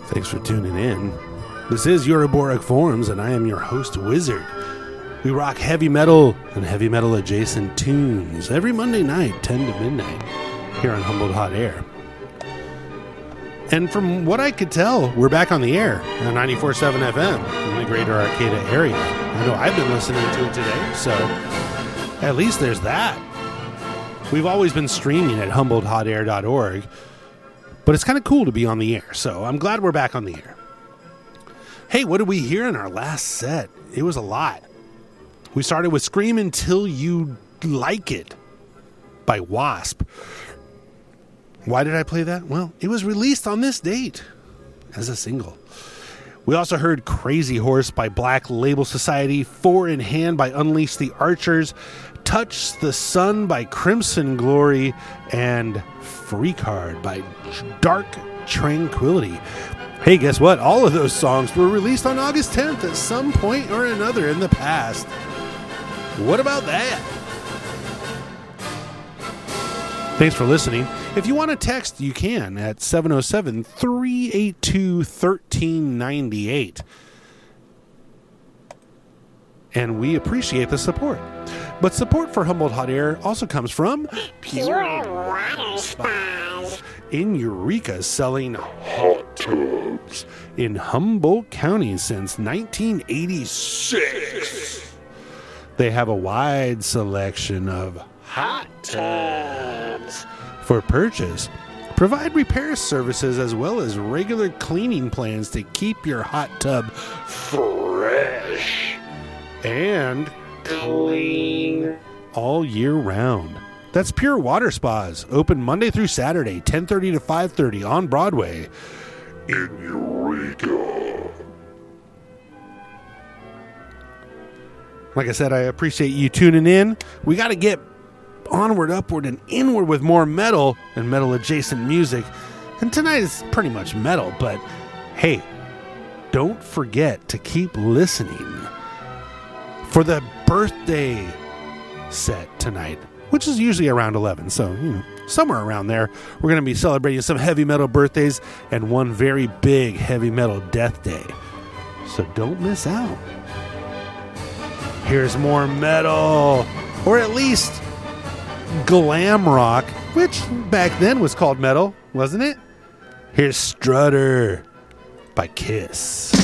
Thanks for tuning in. This is Euroboric Forums, and I am your host, Wizard. We rock heavy metal and heavy metal adjacent tunes every Monday night, 10 to midnight, here on Humboldt Hot Air. And from what I could tell, we're back on the air on 94.7 FM in the greater Arcata area. I know I've been listening to it today, so at least there's that. We've always been streaming at HumboldtHotAir.org, but it's kind of cool to be on the air, so I'm glad we're back on the air. Hey, what did we hear in our last set? It was a lot. We started with Scream Until You Like It by Wasp. Why did I play that? Well, it was released on this date as a single. We also heard Crazy Horse by Black Label Society, Four in Hand by Unleash the Archers, Touch the Sun by Crimson Glory, and Freak Hard by Dark Tranquility. Hey, guess what? All of those songs were released on August 10th at some point or another in the past. What about that? Thanks for listening. If you want to text, you can at 707-382-1398. And we appreciate the support. But support for Humboldt Hot Air also comes from Pure Water Spas in Eureka, selling hot tubs in Humboldt County since 1986. They have a wide selection of hot tubs for purchase. Provide repair services as well as regular cleaning plans to keep your hot tub fresh and clean all year round. That's Pure Water Spas, open Monday through Saturday, 10:30 to 5:30 on Broadway in Eureka. Like I said, I appreciate you tuning in. We got to get onward, upward, and inward with more metal and metal adjacent music. And tonight is pretty much metal, but hey, don't forget to keep listening for the birthday set tonight, which is usually around 11. So, somewhere around there, we're going to be celebrating some heavy metal birthdays and one very big heavy metal death day. So don't miss out. Here's more metal, or at least glam rock, which back then was called metal, wasn't it? Here's Strutter by Kiss.